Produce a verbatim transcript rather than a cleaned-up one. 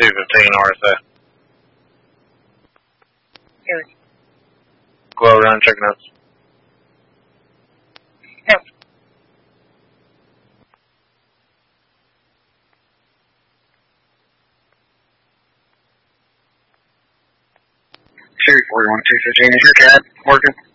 two fifteen R S A. Here. Glow run, check notes. Yep. Sherry forty-one two fifteen, is your cat working?